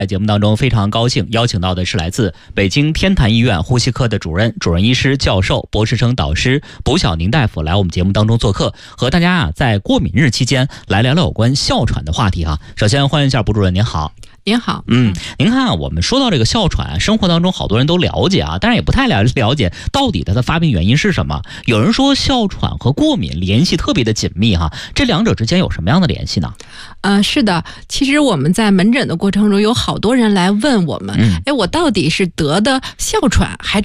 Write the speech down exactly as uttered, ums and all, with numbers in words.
在节目当中非常高兴邀请到的是来自北京天坛医院呼吸科的主任、主任医师、教授、博士生导师卜晓宁大夫来我们节目当中做客，和大家啊在过敏日期间来聊聊有关哮喘的话题哈。首先欢迎一下卜主任，您好。 您好， 嗯，您看啊，我们说到这个哮喘，生活当中好多人都了解啊，但是也不太了了解到底它的发病原因是什么。有人说哮喘和过敏联系特别的紧密哈，这两者之间有什么样的联系呢？ 呃，是的，其实我们在门诊的过程中，有好多人来问我们，哎、嗯，我到底是得的哮喘还